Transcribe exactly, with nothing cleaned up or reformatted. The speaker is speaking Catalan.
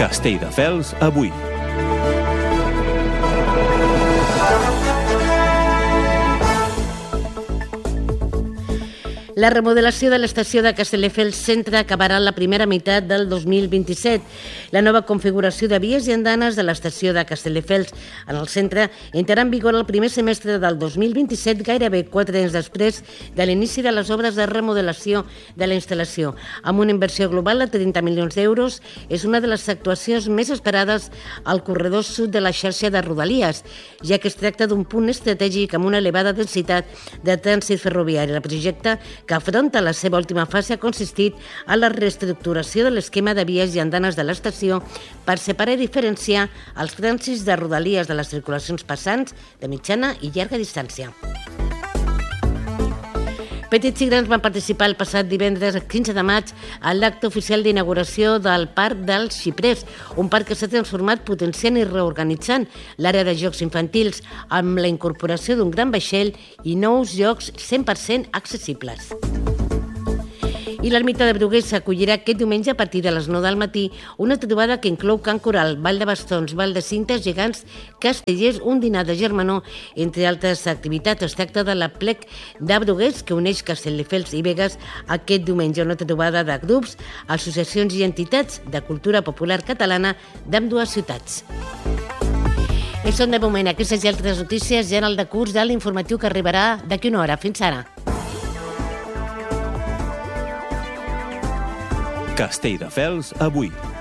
Castelldefels avui. La remodelació de l'estació de Castelldefels Centre acabarà en la primera meitat del dos mil vint-i-set. La nova configuració de vies i andanes de l'estació de Castelldefels en el centre entrarà en vigor el primer semestre del dos mil vint-i-set, gairebé quatre anys després de l'inici de les obres de remodelació de la instal·lació. Amb una inversió global de trenta milions d'euros, és una de les actuacions més esperades al corredor sud de la xarxa de Rodalies, ja que es tracta d'un punt estratègic amb una elevada densitat de trànsit ferroviari. El projecte, que afronta la seva última fase, ha consistit en la reestructuració de l'esquema de vies i andanes de l'estació per separar i diferenciar els trànsits de Rodalies de les circulacions passants de mitjana i llarga distància. Petits i grans van participar el passat divendres quinze de maig a l'acte oficial d'inauguració del Parc dels Xiprers, un parc que s'ha transformat potenciant i reorganitzant l'àrea de jocs infantils amb la incorporació d'un gran vaixell i nous jocs cent per cent accessibles. I l'Ermita de Bruguera s'acollirà aquest diumenge a partir de les nou del matí una trobada que inclou cant coral, ball de bastons, ball de cintes, gegants, castellers, un dinar de germanor, entre altres activitats. Es tracta de la Plec de Bruguera, que uneix Castelldefels i Begues aquest diumenge, una trobada de grups, associacions i entitats de cultura popular catalana d'ambdues ciutats. I són de moment aquestes i altres notícies ja en el decurs de l'informatiu que arribarà d'aquí una hora. Fins ara. Castelldefels avui.